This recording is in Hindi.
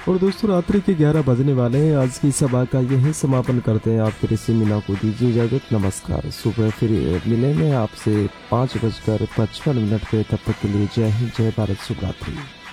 और दोस्तों रात्रि के 11 बजने वाले हैं। आज की सभा का यही समापन करते हैं। आप फिर से मीना को दीजिए इजाजत। नमस्कार। सुबह फिर मिलेंगे आपसे 5:55 पे। तब तक के लिए जय हिंद, जय भारत, शुभ रात्रि।